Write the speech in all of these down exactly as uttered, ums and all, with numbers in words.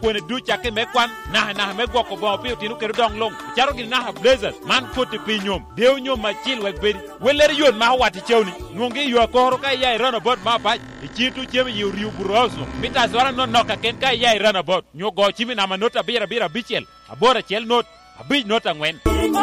kwene ducha ke mekwan na na me goko bo pi tinu ke dong long charo gi na blazers man koti pinyom deu nyom machil wek bedi weler yon ma wati chewni nungi yo koro ka ya run about ma ba chitu chem yu riu buroso mita zwara no noka ken ka ya run about nyo go chimi na manota bira bira bichel abora chel not abi nota ngwen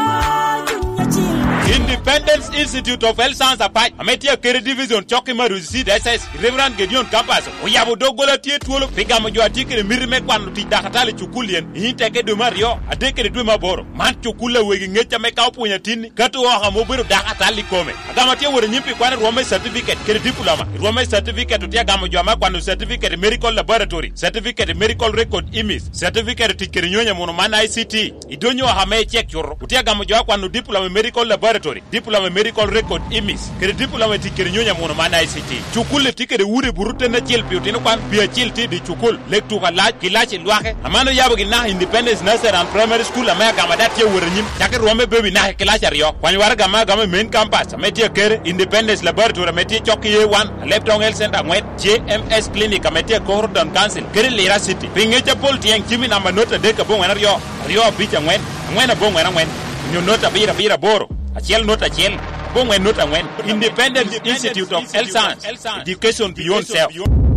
Independence Institute of Health Science Apach ametia kere division choki maru C D S S Reverend Gideon Campus oyabo dogola tie tuolo pigamo jo atikere mirime kwanu ti dakatale chukulien inteke do mario adekere dwe maboro man chukule wegi ngecha meka opunya tini katu oha mobiro dakatale kome agama tie wore nyimpi kwane rome certificate kere diploma rome certificate utia gamo jo amakwanu certificate medical laboratory certificate medical record imis certificate tikere nyonya mono mana I C T idonyo hame check choro utia gamo jo akwanu diploma medical laboratory diploma medical record imis kere diploma tikere nyonya mono mana I C T chukule tikere wure burute na chil piotino kwan pia chil ti di chukul lektu ka laj kilachi lwake amano yabo gina Independence Nursery and Primary School amaya gama datie wure nyim chake ruome baby na kilachi rio kwani wara gama gama main campus ametie kere Independence Laboratory ametie choki A one Leptong Health Center ngwet J M S Clinic ametie Corridon Council kere Lira City pingecha pol tieng chimi na manota deka bongwena rio rio bicha ngwet ngwena bongwena ngwen nyonota bira bira boro achiel nota chiel bongwe nota ngwen Independent Institute of Health Science Education Beyond Self.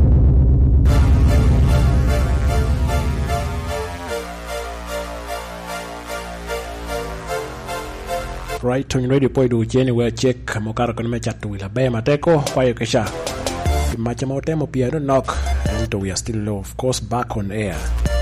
Right on radio poi do jeni we check mokaro kono mechatu wila be mateko kwayo kesha macha motemo pia don't knock and we are still of course back on air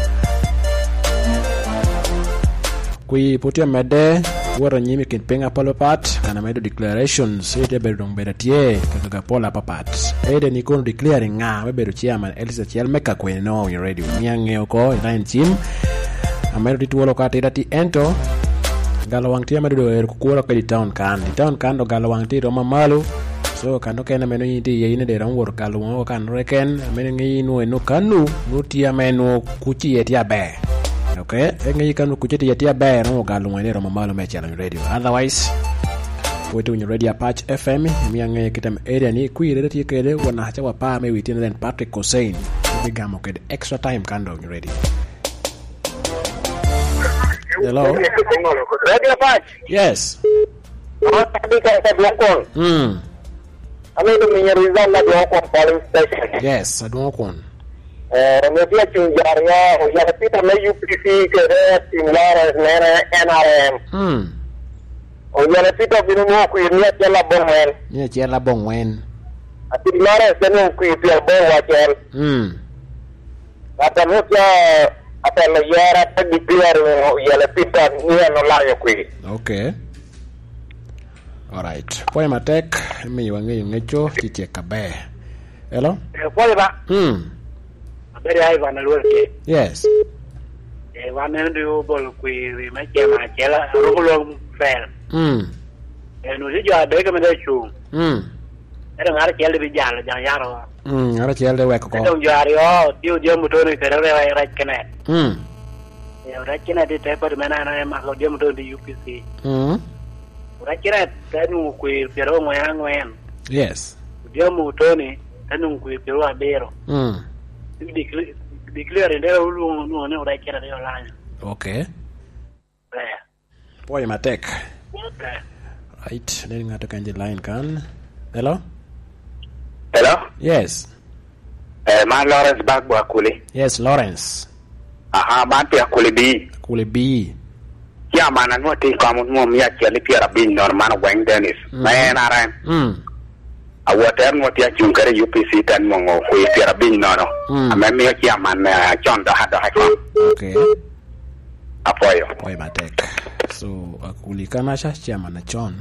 kui putia mede wara nyimi kin penga polo pat kana medo declarations ite bedong bedatie kaka pola papat ede ni kono declaring nga we bedo chairman Elisa Chiel meka kwen no on radio nyange oko nine team amedo ditwolo ka tidati ento galawang tia medo er kukuora ka di town kan di town kan do galawang ti roma malu so kando kena meno yiti ye ine de rangwor galawang kan reken meno ngi no no kanu no tia meno kuchi yetia be. Okay, engi kanu kuchiti yatia be no galawang ni roma malu mecha on radio. Otherwise wetu on radio Patch F M miange kitam area ni kuire ti kede wana hacha wa pa me witina then Patrick Hussein bigamo kede extra time kando on radio. Hello. Radio Patch. Yes. Oh, tadi kan saya bilang. Hmm. Kami itu menyerikan na Duokon polling station. Yes, Duokon. Eh, media cunjarnya, ya kita me U P C ke timlar nera N R M. Hmm. Oh, ya kita binu ku ini cela bongwen. Ni cela bongwen. Ati timlar senu ku itu bong wajel. Hmm. Kata muka apa layara tadi clear ya lepita ni no layo ku. Okay. Alright. Poe matek mi wange ngecho chicheka be. Hello? Eh, pole ba. Hmm. Aberi ai bana luoke. Yes. Eh, wana ndio bol ku me chema chela rulo fel. Hmm. Eh, no si jo ade ka me da chu. Hmm. Era ngara chela bi jalo jang yaro. Hmm, ara chelde we ko. Dong jari oh, tiu dia mutone kere re ra kene. Hmm. Ya ra kene de te pa mena na ma ko dia mutone di U P C. Hmm. Ra kene tanu ku pero ngwan ngwan. Yes. Dia mutone tanu ku pero abero. Hmm. Di clear ndera ulu no ne ra kene de la. Okay. Eh. Poe matek. Okay. Right, then ngato kanje line kan. Hello? Hello? Yes. Eh, man Lawrence Bagbo Akuli. Yes, Lawrence. Aha, man pe Akuli bi. Akuli B. Ya man no te ko mo mi ya chele pia bin normal Wang Dennis. Ma na ran. Hmm. A water no te chun kare U P C tan mo ngo ku pia bin no no. Ama mi ya man John da hada ha ko. Okay. Apoyo. Poe matek. So Akuli kana sha chairman na John.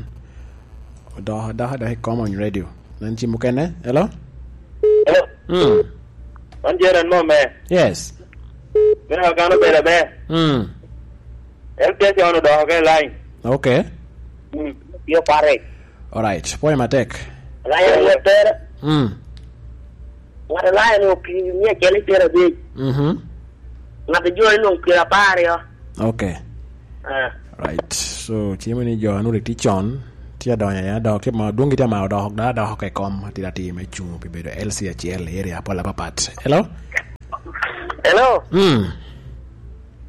Da da da come on radio. Nanti mukene. Hello? Hello. Hmm. Anjeran mo me. Yes. Mera gano bela be. Hmm. El te se ono do ke line. Okay. Hmm. Yo pare. All right. Poe matek. Line water. Hmm. Wala line no ki ni kele pera bi. Mhm. Na de jo no ki pare yo. Okay. Ah. Right. So chimani jo anu ri tichon. Tia donya ya dok ke ma dungi ta ma dok da dok ke kom ti dati me chu pe be L C H L area pola papat. Hello? Hello. Hmm.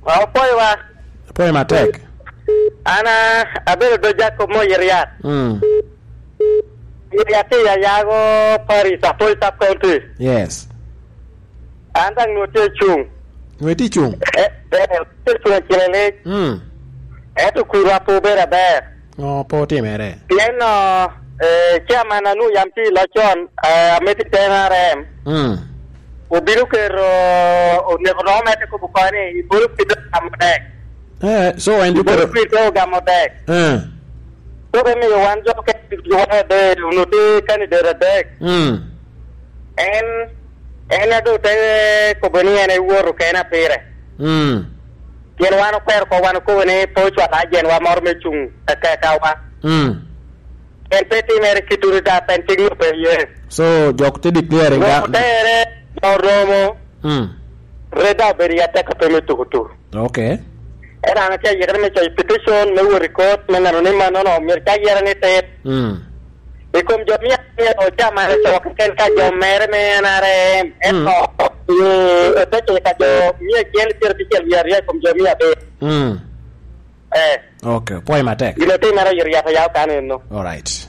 Apoy wa. Apoy matek. Ana abel do jako mo yeriat. Mm. Yeriat ya yago Paris apoy sub country. Yes. Andang no te chung. Weti chung. Eh, eh, te chung kilele. Mm. Eto kura po bera ber. Oh, po ti mere. Pieno eh chairman anu yamti lachon eh ameti tenarem. Mm. Ubiru kero onegro mete ko bukane iburu pito amdek. Eh, so en du Iburu pito gamodek. Eh. So kami wan jo ke juara de unuti kan de dek. Mm. En en ado te ko bani ene woro kena pere. Mm. Yen wano per ko wano ko ne pocho ala jen wa mor me chung ka ka wa. Mm. En peti mere kituri da penting no pe ye. So jok te declare Wa ga. tere romo Mm. reda beriata ka peme tukutu. Okay. Era na cha yere me cha petition me wo record me na no ma no no mer cha yere ne te. Mm. E kom jo mi ya o cha ma cha ka ken ka jo mere me na re eto. E te che ka jo mi gel certificate yere kom jo mi abe. Mm. Eh. Okay, poi matek. Ile te mara yere ya ya ka ne no. All right.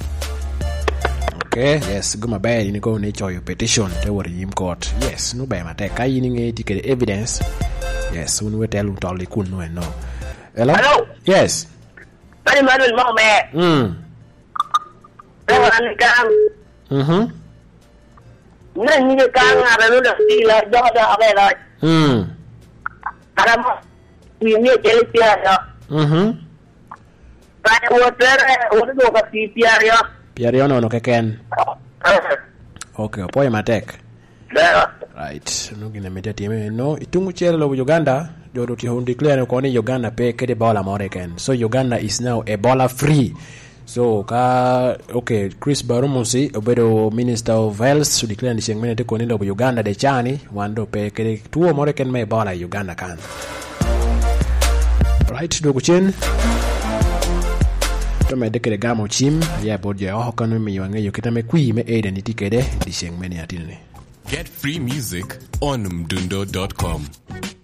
Okay, yes, guma bay ni go ni choyo petition te wori yim court. Yes, no bay matek. Kai ni ngi tikere evidence. Yes, un wetel un tolli kun no no. Hello? Hello? Yes. Ani Manuel mo me. Mm. Ran kan. Mhm. Na ni ka nga ra no di la do do ave la. Mm. Ara mo. Ni ni ke pia ya. Mhm. Ka wo tere wo do ka pi pia ya. Piario no no keken. Okay, poi matek. Right. No gina meta time no itungu chere lo Uganda jodo ti hon declare ko ni Uganda pe kede bola more ken. So Uganda is now Ebola free. So ka okay, Chris Barumusi obedo Minister of Health to declare ni shengmene te ko ni lo Uganda de chani wando pe kede tuo more ken me Ebola Uganda kan. Right do chen. Tome dekere gamo chim ya bodje ho kanu mi wange yo kitame kwi me eden itikede di shengmene atine. Get free music on mdundo dot com.